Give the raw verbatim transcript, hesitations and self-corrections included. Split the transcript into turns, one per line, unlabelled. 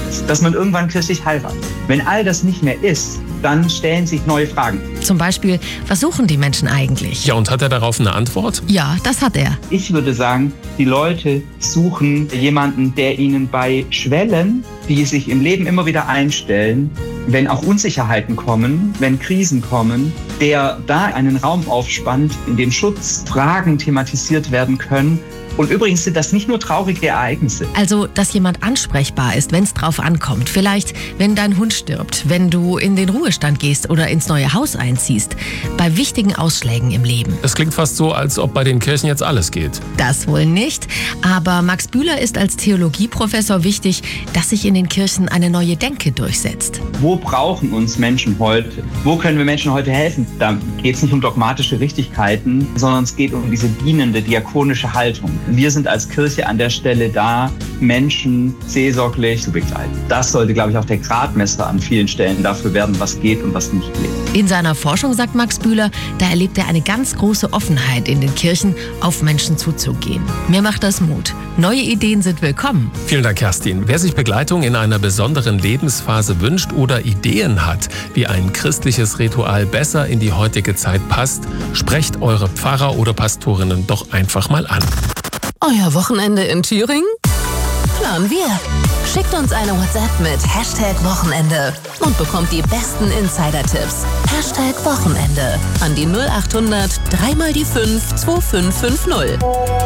dass man irgendwann kirchlich heiratet. Wenn all das nicht mehr ist, dann stellen sich neue Fragen.
Zum Beispiel, was suchen die Menschen eigentlich?
Ja, und hat er darauf eine Antwort?
Ja, das hat er.
Ich würde sagen, die Leute suchen jemanden, der ihnen bei Schwellen, die sich im Leben immer wieder einstellen, wenn auch Unsicherheiten kommen, wenn Krisen kommen, der da einen Raum aufspannt, in dem Schutzfragen thematisiert werden können. Und übrigens sind das nicht nur traurige Ereignisse.
Also, dass jemand ansprechbar ist, wenn es drauf ankommt. Vielleicht, wenn dein Hund stirbt, wenn du in den Ruhestand gehst oder ins neue Haus einziehst. Bei wichtigen Ausschlägen im Leben.
Es klingt fast so, als ob bei den Kirchen jetzt alles geht.
Das wohl nicht. Aber Max Bühler ist als Theologieprofessor wichtig, dass sich in den Kirchen eine neue Denke durchsetzt.
Wo brauchen uns Menschen heute? Wo können wir Menschen heute helfen? Da geht es nicht um dogmatische Richtigkeiten, sondern es geht um diese dienende, diakonische Haltung. Wir sind als Kirche an der Stelle da, Menschen seelsorglich zu begleiten. Das sollte, glaube ich, auch der Gradmesser an vielen Stellen dafür werden, was geht und was nicht geht.
In seiner Forschung, sagt Max Bühler, da erlebt er eine ganz große Offenheit in den Kirchen, auf Menschen zuzugehen. Mir macht das Mut. Neue Ideen sind willkommen.
Vielen Dank, Kerstin. Wer sich Begleitung in einer besonderen Lebensphase wünscht oder Ideen hat, wie ein christliches Ritual besser in die heutige Zeit passt, sprecht eure Pfarrer oder Pastorinnen doch einfach mal an.
Euer Wochenende in Thüringen? Planen wir. Schickt uns eine WhatsApp mit Hashtag Wochenende und bekommt die besten Insider-Tipps. Hashtag Wochenende an die null acht hundert drei mal die fünf zwei fünf fünf null.